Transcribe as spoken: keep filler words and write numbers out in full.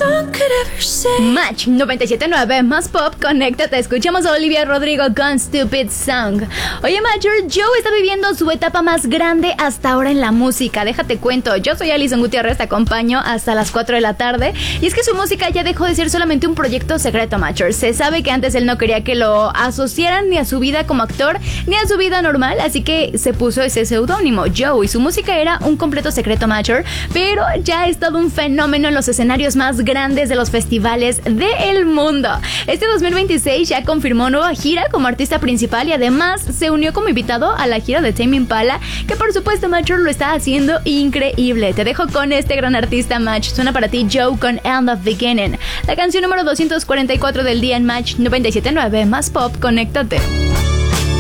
Match noventa y siete punto nueve más pop, conéctate. Escuchamos a Olivia Rodrigo con Stupid Song. Oye, Major, Joe está viviendo su etapa más grande hasta ahora en la música. Déjate cuento, yo soy Alison Gutiérrez, te acompaño hasta las cuatro de la tarde. Y es que su música ya dejó de ser solamente un proyecto secreto, Major. Se sabe que antes él no quería que lo asociaran ni a su vida como actor ni a su vida normal, así que se puso ese seudónimo, Joe, y su música era un completo secreto, Major. Pero ya es todo un fenómeno en los escenarios más grandes de los festivales del mundo. Este dos mil veintiséis ya confirmó nueva gira como artista principal y además se unió como invitado a la gira de Tame Impala, que por supuesto, Major, lo está haciendo increíble. Te dejo con este gran artista, Match. Suena para ti Joe con End of Beginning, la canción número doscientos cuarenta y cuatro del día en Match noventa y siete punto nueve más pop, conéctate.